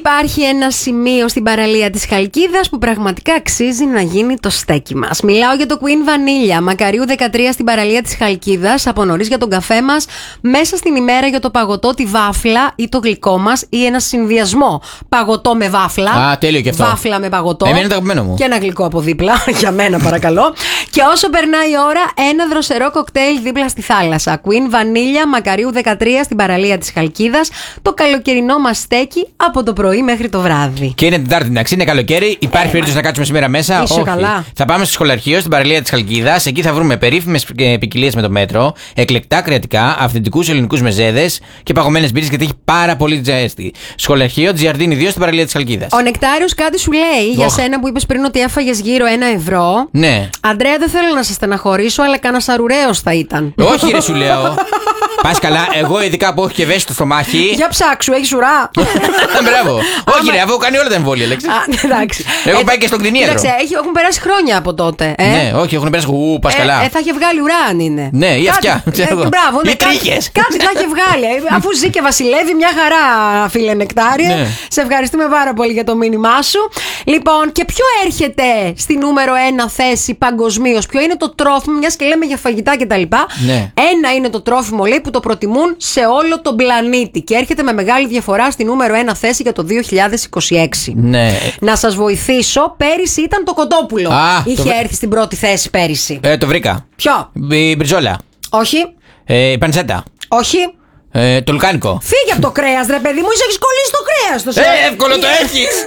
υπάρχει ένα σημείο στην παραλία της Χαλκίδας που πραγματικά αξίζει να γίνει το στέκι μας. Μιλάω για το Queen Vanilla, Μακαρίου 13 στην παραλία της Χαλκίδας, από νωρίς για τον καφέ μας, μέσα στην ημέρα για το παγωτό, τη βάφλα ή το γλυκό μας ή ένα συνδυασμό παγωτό με βάφλα. Α, τέλειο και αυτό. Βάφλα με παγωτό. Εμένα είναι το αγαπημένο μου. Και ένα γλυκό από δίπλα, για μένα παρακαλώ. Και όσο περνάει η ώρα, ένα δροσερό κοκτέιλ δίπλα στη θάλασσα. Queen Vanilla, Μακαρίου 13 στην παραλία της Χαλκίδας, το καλοκαιρινό μας στέκι από το πρωί μέχρι το βράδυ. Και είναι Τετάρτη, εντάξει, είναι καλοκαίρι. Υπάρχει περίπτωση να κάτσουμε σήμερα μέσα? Είσαι Όχι. καλά. Θα πάμε στο σχολαρχείο στην παραλία της Χαλκίδας. Εκεί θα βρούμε περίφημες ποικιλίες με το μέτρο, εκλεκτά κρεατικά, αυθεντικούς ελληνικούς μεζέδες και παγωμένες μπύρες, γιατί έχει πάρα πολύ τζέστη. Σχολαρχείο Τζιαρντίνι 2 στην παραλία της Χαλκίδας. Ο Νεκτάριος κάτι σου λέει για σένα που είπες πριν ότι έφαγες γύρω 1 ευρώ. Ναι. Αντρέα, δεν θέλω να σε στεναχωρήσω, αλλά κάνα σαρουραίος θα ήταν. Όχι, ρε, σου λέω. Πας καλά, εγώ ειδικά που έχω και ευαίσθητο στο στομάχι. Για ψάξου, έχεις ουρά. Μπράβο. Όχι, ρε, αφού κάνει όλα τα εμβόλια, λέξη. Εντάξει. Έχω πάει και στον κτηνίατρο. Έχουν περάσει χρόνια από τότε. Ναι, όχι, έχουν περάσει. Πας καλά. Θα είχε βγάλει ουρά αν είναι. Ναι, ή αυτιά. Μπράβο, ή τρίχες. Κάτι θα είχε βγάλει. Αφού ζει και βασιλεύει, μια χαρά, φίλε Νεκτάριε. Ναι. Σε ευχαριστούμε πάρα πολύ για το μήνυμά σου. Λοιπόν, και ποιο έρχεται στη νούμερο 1 θέση παγκοσμίως? Ποιο είναι το τρόφιμο, μιας και λέμε για φαγητά κτλ. Ναι. Ένα είναι το τρόφιμο, λέει, που το προτιμούν σε όλο τον πλανήτη και έρχεται με μεγάλη διαφορά στη νούμερο 1 θέση για το 2026. Ναι. Να σας βοηθήσω, πέρυσι ήταν το κοτόπουλο. Είχε έρθει στην πρώτη θέση πέρυσι. Το βρήκα. Ποιο? Η μπριζόλα. Όχι. Η παντσέτα. Όχι. Το λουκάνικο. Φύγε από το κρέας, ρε παιδί μου, έχεις κολλήσει το κρέας. Εύκολο το έχεις.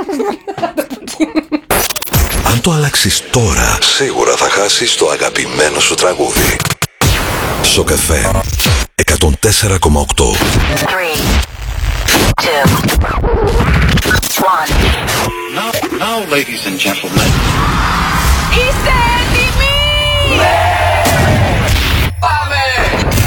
Αν το αλλάξεις τώρα, σίγουρα θα χάσεις το αγαπημένο σου τραγούδι. Σοκαφέ 104,8. 3, 2, 1. Now, ladies and gentlemen.